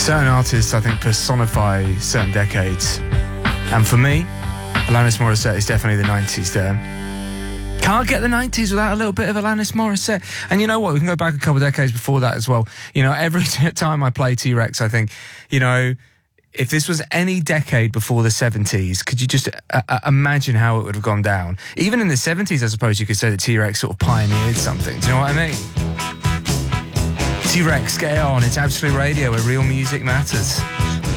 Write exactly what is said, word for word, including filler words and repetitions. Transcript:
Certain artists, I think, personify certain decades. And for me, Alanis Morissette is definitely the nineties there. Can't get the nineties without a little bit of Alanis Morissette. And you know what? We can go back a couple of decades before that as well. You know, every time I play T-Rex, I think, you know, if this was any decade before the seventies, could you just uh, uh, imagine how it would have gone down? Even in the seventies, I suppose you could say that T-Rex sort of pioneered something. Do you know what I mean? T-Rex, get it on. It's Absolute Radio, where real music matters.